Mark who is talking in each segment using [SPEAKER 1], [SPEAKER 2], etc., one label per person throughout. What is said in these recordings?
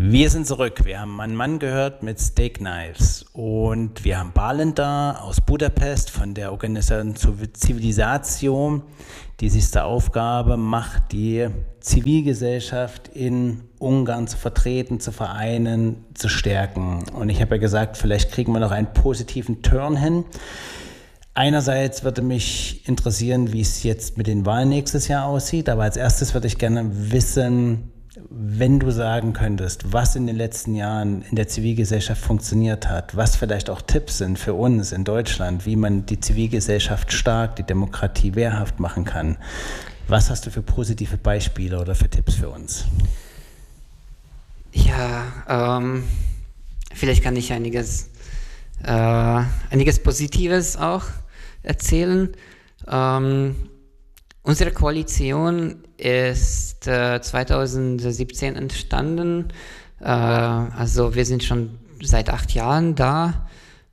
[SPEAKER 1] Wir sind zurück. Wir haben einen Mann gehört mit Steak Knives und wir haben Balint da aus Budapest von der Organisation Zivilisation, die sich der Aufgabe macht, die Zivilgesellschaft in Ungarn zu vertreten, zu vereinen, zu stärken. Und ich habe ja gesagt, vielleicht kriegen wir noch einen positiven Turn hin. Einerseits würde mich interessieren, wie es jetzt mit den Wahlen nächstes Jahr aussieht, aber als erstes würde ich gerne wissen, wenn du sagen könntest, was in den letzten Jahren in der Zivilgesellschaft funktioniert hat, was vielleicht auch Tipps sind für uns in Deutschland, wie man die Zivilgesellschaft stark, die Demokratie wehrhaft machen kann. Was hast du für positive Beispiele oder für Tipps für uns?
[SPEAKER 2] Ja, vielleicht kann ich einiges Positives auch erzählen. Unsere Koalition ist 2017 entstanden, also wir sind schon seit 8 Jahren da.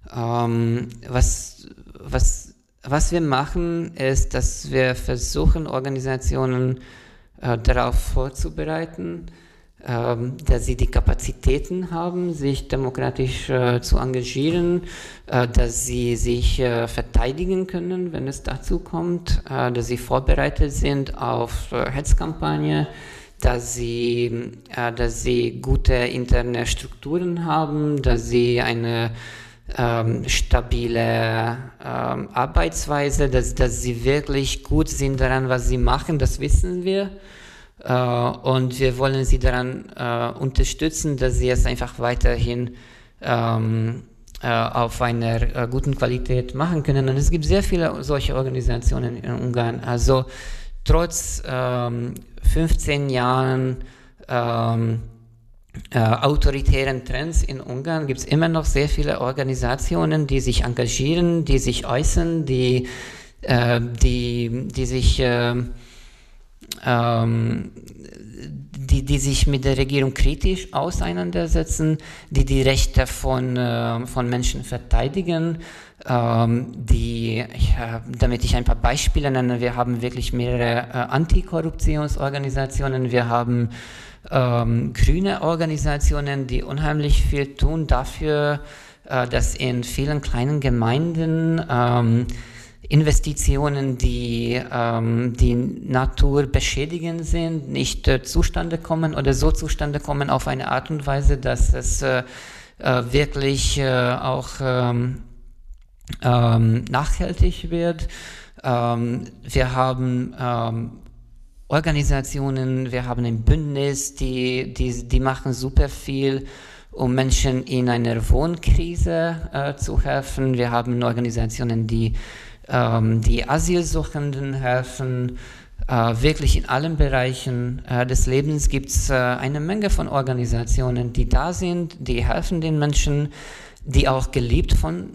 [SPEAKER 2] Was wir machen, ist, dass wir versuchen, Organisationen darauf vorzubereiten, dass sie die Kapazitäten haben, sich demokratisch zu engagieren, dass sie sich verteidigen können, wenn es dazu kommt, dass sie vorbereitet sind auf Hetzkampagne, dass sie gute interne Strukturen haben, dass sie eine stabile Arbeitsweise, dass sie wirklich gut sind daran, was sie machen, das wissen wir. Und wir wollen sie daran unterstützen, dass sie es einfach weiterhin auf einer guten Qualität machen können. Und es gibt sehr viele solche Organisationen in Ungarn. Also trotz 15 Jahren autoritären Trends in Ungarn gibt es immer noch sehr viele Organisationen, die sich engagieren, die sich äußern, die sich mit der Regierung kritisch auseinandersetzen, die Rechte von Menschen verteidigen, damit ich ein paar Beispiele nenne, wir haben wirklich mehrere Antikorruptionsorganisationen, wir haben grüne Organisationen, die unheimlich viel tun dafür, dass in vielen kleinen Gemeinden Investitionen, die Natur beschädigend sind, nicht zustande kommen oder so zustande kommen auf eine Art und Weise, dass es wirklich auch nachhaltig wird. Wir haben Organisationen, wir haben ein Bündnis, die machen super viel, um Menschen in einer Wohnkrise zu helfen. Wir haben Organisationen, die Asylsuchenden helfen. Wirklich in allen Bereichen des Lebens gibt es eine Menge von Organisationen, die da sind, die helfen den Menschen, die auch geliebt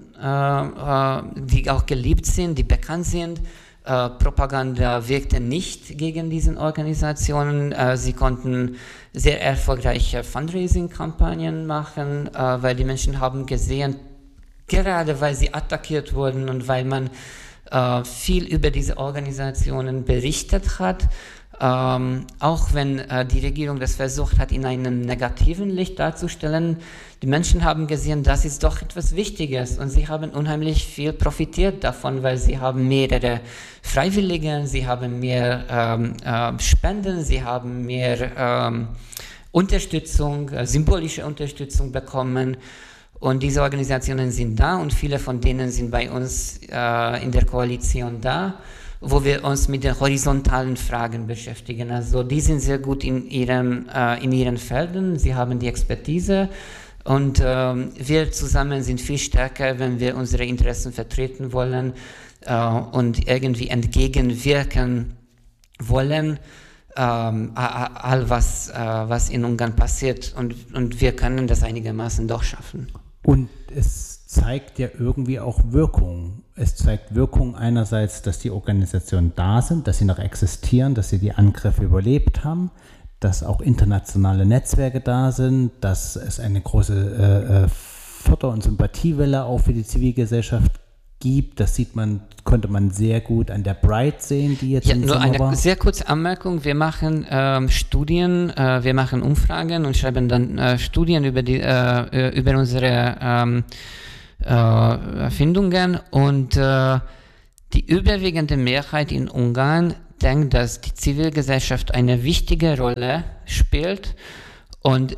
[SPEAKER 2] sind, die bekannt sind. Propaganda wirkte nicht gegen diese Organisationen. Sie konnten sehr erfolgreiche Fundraising-Kampagnen machen, weil die Menschen haben gesehen, gerade weil sie attackiert wurden und weil man viel über diese Organisationen berichtet hat, auch wenn die Regierung das versucht hat, in einem negativen Licht darzustellen. Die Menschen haben gesehen, das ist doch etwas Wichtiges und sie haben unheimlich viel profitiert davon, weil sie haben mehrere Freiwillige, sie haben mehr Spenden, sie haben mehr Unterstützung, symbolische Unterstützung bekommen. Und diese Organisationen sind da und viele von denen sind bei uns in der Koalition da, wo wir uns mit den horizontalen Fragen beschäftigen. Also die sind sehr gut in ihren Feldern, sie haben die Expertise und wir zusammen sind viel stärker, wenn wir unsere Interessen vertreten wollen und irgendwie entgegenwirken wollen. All was in Ungarn passiert und wir können das einigermaßen doch schaffen.
[SPEAKER 1] Und es zeigt ja irgendwie auch Wirkung. Es zeigt Wirkung einerseits, dass die Organisationen da sind, dass sie noch existieren, dass sie die Angriffe überlebt haben, dass auch internationale Netzwerke da sind, dass es eine große Förder- und Sympathiewelle auch für die Zivilgesellschaft gibt. Das konnte man sehr gut an der Bright sehen, die jetzt im
[SPEAKER 2] nur
[SPEAKER 1] Sommer war.
[SPEAKER 2] Eine sehr kurze Anmerkung. Wir machen Studien, wir machen Umfragen und schreiben dann Studien über unsere Erfindungen und die überwiegende Mehrheit in Ungarn denkt, dass die Zivilgesellschaft eine wichtige Rolle spielt und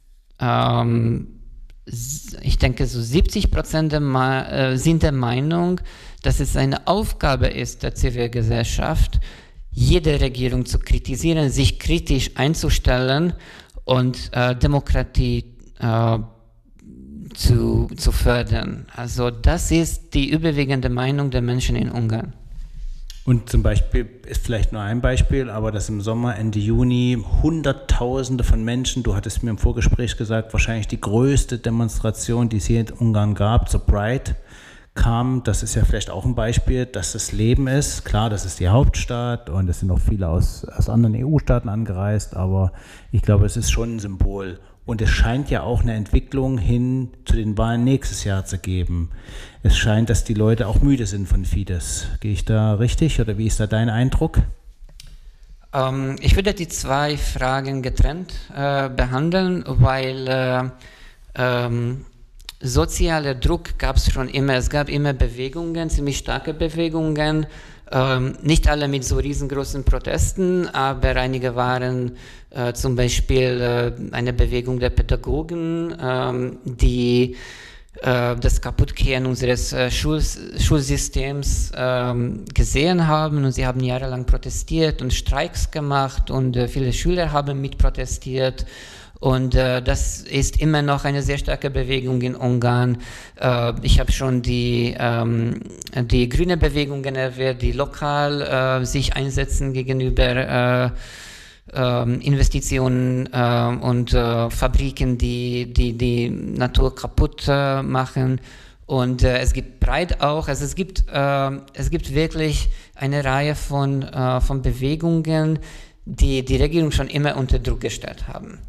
[SPEAKER 2] ich denke, so 70% sind der Meinung, dass es eine Aufgabe ist der Zivilgesellschaft, jede Regierung zu kritisieren, sich kritisch einzustellen und Demokratie zu fördern. Also das ist die überwiegende Meinung der Menschen in Ungarn.
[SPEAKER 1] Und zum Beispiel ist vielleicht nur ein Beispiel, aber dass im Sommer, Ende Juni, Hunderttausende von Menschen, du hattest mir im Vorgespräch gesagt, wahrscheinlich die größte Demonstration, die es hier in Ungarn gab, zur Pride, kam. Das ist ja vielleicht auch ein Beispiel, dass das Leben ist. Klar, das ist die Hauptstadt und es sind auch viele aus anderen EU-Staaten angereist, aber ich glaube, es ist schon ein Symbol. Und es scheint ja auch eine Entwicklung hin zu den Wahlen nächstes Jahr zu geben. Es scheint, dass die Leute auch müde sind von Fidesz. Gehe ich da richtig oder wie ist da dein Eindruck?
[SPEAKER 2] Ich würde die zwei Fragen getrennt behandeln, weil sozialer Druck gab es schon immer. Es gab immer Bewegungen, ziemlich starke Bewegungen. Nicht alle mit so riesengroßen Protesten, aber einige waren zum Beispiel eine Bewegung der Pädagogen, die das Kaputtgehen unseres Schulsystems gesehen haben und sie haben jahrelang protestiert und Streiks gemacht und viele Schüler haben mitprotestiert. Und das ist immer noch eine sehr starke Bewegung in Ungarn. Ich habe schon die grüne Bewegungen erwähnt, die lokal sich einsetzen gegenüber Investitionen und Fabriken, die Natur kaputt machen. Und es gibt breit auch, also es gibt wirklich eine Reihe von Bewegungen, die die Regierung schon immer unter Druck gestellt haben.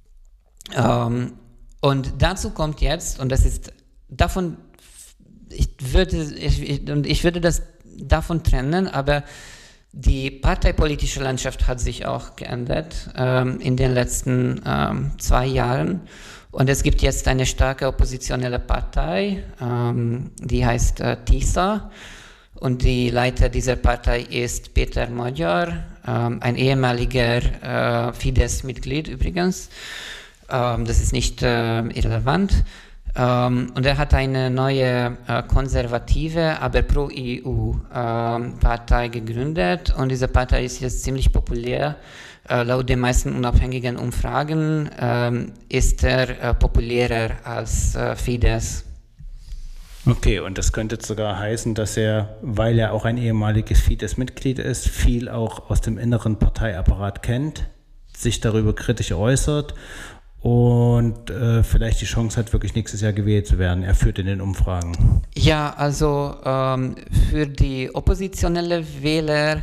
[SPEAKER 2] Und dazu kommt jetzt, und das ist davon, ich würde das davon trennen, aber die parteipolitische Landschaft hat sich auch geändert in den letzten 2 Jahren. Und es gibt jetzt eine starke oppositionelle Partei, die heißt TISA. Und die Leiter dieser Partei ist Péter Magyar, ein ehemaliger Fidesz-Mitglied übrigens. Das ist nicht irrelevant. Und er hat eine neue konservative, aber pro-EU-Partei gegründet. Und diese Partei ist jetzt ziemlich populär. Laut den meisten unabhängigen Umfragen ist er populärer als Fidesz.
[SPEAKER 1] Okay, und das könnte sogar heißen, dass er, weil er auch ein ehemaliges Fidesz-Mitglied ist, viel auch aus dem inneren Parteiapparat kennt, sich darüber kritisch äußert und vielleicht die Chance hat, wirklich nächstes Jahr gewählt zu werden. Er führt in den Umfragen.
[SPEAKER 2] Ja, also für die oppositionelle Wähler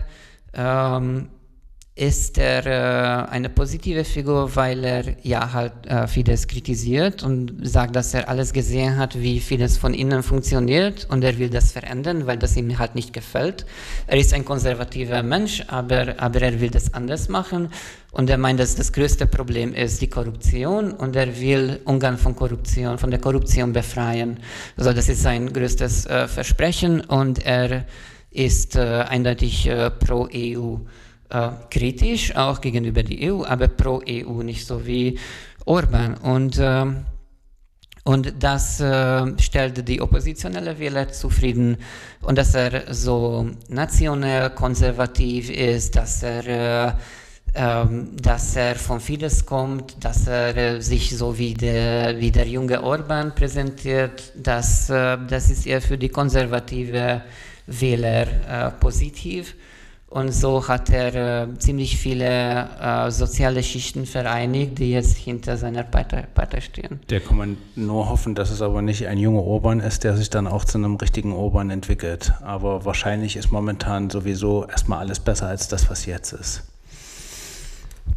[SPEAKER 2] ist er eine positive Figur, weil er ja halt Fidesz kritisiert und sagt, dass er alles gesehen hat, wie Fidesz von innen funktioniert und er will das verändern, weil das ihm halt nicht gefällt. Er ist ein konservativer Mensch, aber er will das anders machen und er meint, dass das größte Problem ist die Korruption und er will Ungarn von der Korruption befreien. Also das ist sein größtes Versprechen und er ist eindeutig pro EU. Kritisch, auch gegenüber der EU, aber pro EU, nicht so wie Orban. Und das stellt die oppositionelle Wähler zufrieden und dass er so national konservativ ist, dass er von Fidesz kommt, dass er sich so wie der junge Orban präsentiert, das ist eher für die konservative Wähler positiv. Und so hat er ziemlich viele soziale Schichten vereinigt, die jetzt hinter seiner Partei stehen.
[SPEAKER 1] Der kann man nur hoffen, dass es aber nicht ein junger Orban ist, der sich dann auch zu einem richtigen Orban entwickelt. Aber wahrscheinlich ist momentan sowieso erstmal alles besser als das, was jetzt ist.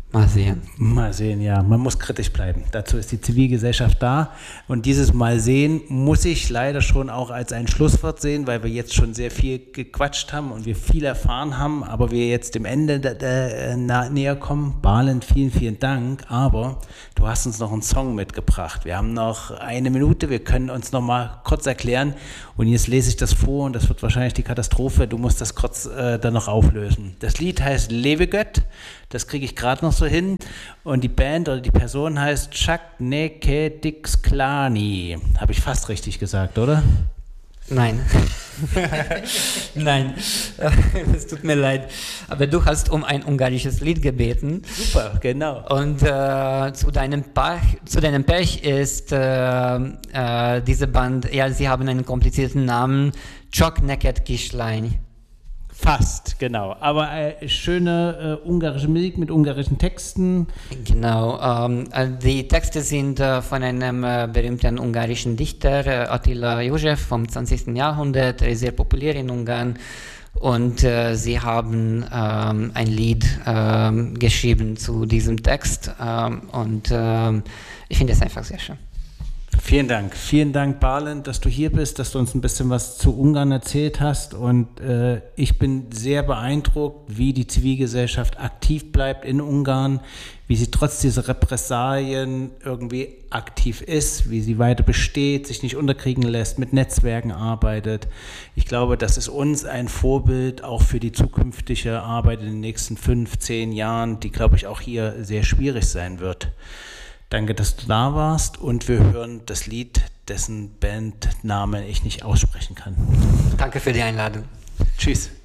[SPEAKER 2] Mal sehen.
[SPEAKER 1] Mal sehen, ja. Man muss kritisch bleiben. Dazu ist die Zivilgesellschaft da. Und dieses Mal sehen muss ich leider schon auch als ein Schlusswort sehen, weil wir jetzt schon sehr viel gequatscht haben und wir viel erfahren haben, aber wir jetzt dem Ende näher kommen. Balint, vielen, vielen Dank. Aber du hast uns noch einen Song mitgebracht. Wir haben noch 1 Minute. Wir können uns noch mal kurz erklären. Und jetzt lese ich das vor und das wird wahrscheinlich die Katastrophe. Du musst das kurz dann noch auflösen. Das Lied heißt Levegött. Das kriege ich gerade noch so hin. Und die Band oder die Person heißt Chaknekedixklani. Habe ich fast richtig gesagt, oder?
[SPEAKER 2] Nein. Nein, es tut mir leid. Aber du hast um ein ungarisches Lied gebeten.
[SPEAKER 1] Super, genau.
[SPEAKER 2] Und zu deinem Pech ist diese Band, ja, sie haben einen komplizierten Namen, Chaknekedixklani.
[SPEAKER 1] Fast, genau. Aber schöne ungarische Musik mit ungarischen Texten.
[SPEAKER 2] Genau. Die Texte sind von einem berühmten ungarischen Dichter, Attila József vom 20. Jahrhundert. Er ist sehr populär in Ungarn. Und sie haben ein Lied geschrieben zu diesem Text. Und ich finde es einfach sehr schön.
[SPEAKER 1] Vielen Dank, Balint, dass du hier bist, dass du uns ein bisschen was zu Ungarn erzählt hast und ich bin sehr beeindruckt, wie die Zivilgesellschaft aktiv bleibt in Ungarn, wie sie trotz dieser Repressalien irgendwie aktiv ist, wie sie weiter besteht, sich nicht unterkriegen lässt, mit Netzwerken arbeitet. Ich glaube, das ist uns ein Vorbild auch für die zukünftige Arbeit in den nächsten 5, 10 Jahren, die, glaube ich, auch hier sehr schwierig sein wird. Danke, dass du da warst und wir hören das Lied, dessen Bandnamen ich nicht aussprechen kann.
[SPEAKER 2] Danke für die Einladung.
[SPEAKER 1] Tschüss.